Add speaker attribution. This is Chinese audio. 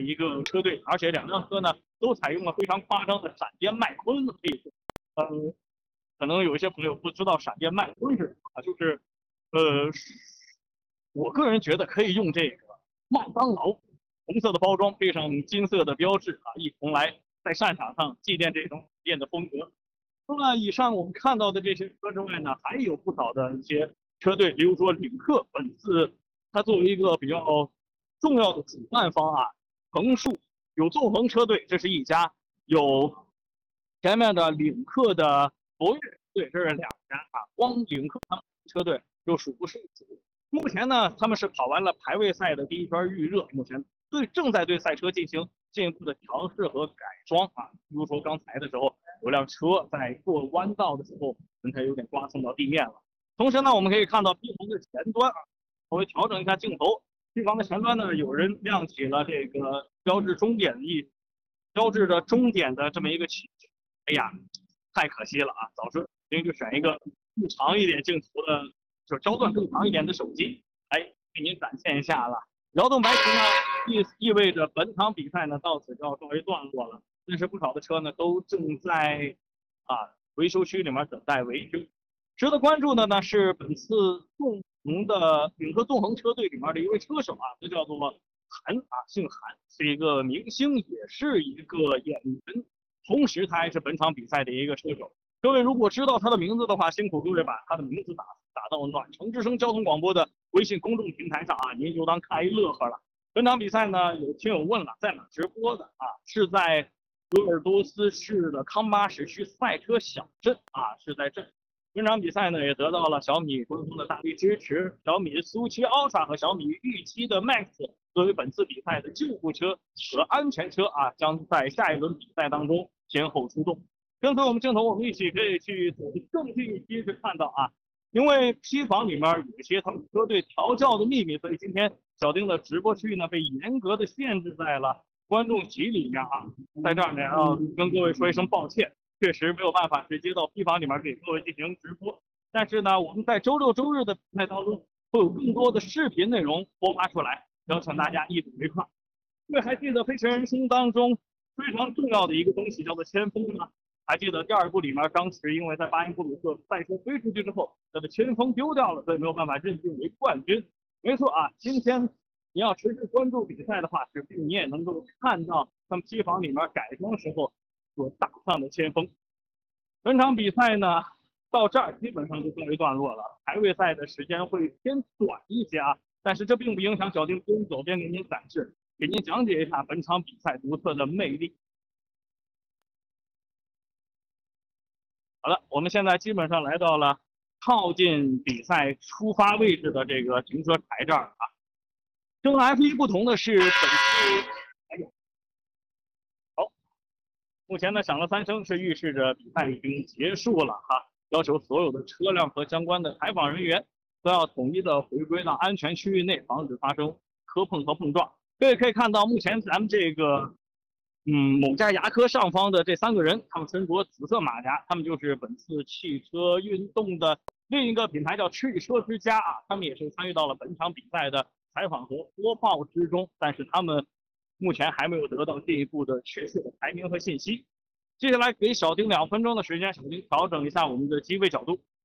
Speaker 1: 一个车队，而且两辆车呢都采用了非常夸张的闪电麦昆的配置。可能有一些朋友不知道闪电麦昆是什么，就是我个人觉得可以用这个麦当劳红色的包装配上金色的标志一同来在赛场上祭奠这种闪电的风格。除了以上我们看到的这些车之外呢，还有不少的一些车队，比如说领克，本次它作为一个比较重要的主办方横竖有纵横车队，这是一家；有前面的领克的博越，对，这是两家光领克他们车队就数不胜数。目前呢，他们是跑完了排位赛的第一圈预热，目前正在对赛车进一步的调试和改装比如说刚才的时候，有辆车在过弯道的时候，轮胎有点刮蹭到地面了。同时呢，我们可以看到 P 房的前端稍微调整一下镜头。P 房的前端呢，有人亮起了这个标志着终点的这么一个旗帜。哎呀，太可惜了早知道就选一个更长一点镜头的，就焦段更长一点的手机来给您展现一下了。摇动白旗呢，意味着本场比赛呢到此就要告一段落了。但是不少的车呢都正在维修区里面等待维修。值得关注的呢是本次领克纵横车队里面的一位车手他叫做韩姓韩，是一个明星，也是一个演员，同时他还是本场比赛的一个车手。各位如果知道他的名字的话，辛苦各位把他的名字打到暖城之声交通广播的微信公众平台上您就当看一乐呵了。本场比赛呢，有听友问了，在哪直播的是在鄂尔多斯市的康巴什区赛车小镇是在这。本场比赛呢，也得到了小米官方的大力支持。小米苏7 Ultra 和小米预期的 Max 作为本次比赛的救护车和安全车将在下一轮比赛当中先后出动。跟随我们镜头，我们一起可以去走得更近一些，去看到因为P房里面有一些他们车队调教的秘密，所以今天小丁的直播区域呢被严格的限制在了观众席里面在这儿呢要跟各位说一声抱歉。确实没有办法直接到 P 房里面给各位进行直播，但是呢，我们在周六周日的比赛当中会有更多的视频内容播发出来，邀请大家一睹为快。各位还记得《飞驰人生》当中非常重要的一个东西叫做前锋吗？还记得第二部里面当时因为在巴音布鲁克赛车飞出去之后，他的前锋丢掉了，所以没有办法认定为冠军。没错今天你要持续关注比赛的话，指不定你也能够看到他们 P 房里面改装时候所打上的前锋。本场比赛呢，到这儿基本上就告一段落了。排位赛的时间会偏短一些但是这并不影响小丁边走边给您展示，给您讲解一下本场比赛独特的魅力。好了，我们现在基本上来到了靠近比赛出发位置的这个停车台这儿跟 F1 不同的是，本次目前呢响了3声，是预示着比赛已经结束了要求所有的车辆和相关的采访人员都要统一的回归到安全区域内，防止发生磕碰和碰撞。各位可以看到，目前咱们这个某家牙科上方的这3个人，他们身着紫色马甲，他们就是本次汽车运动的另一个品牌叫汽车之家他们也是参与到了本场比赛的采访和播报之中，但是他们目前还没有得到进一步的确切的排名和信息。接下来给小丁2分钟的时间，小丁调整一下我们的机位角度，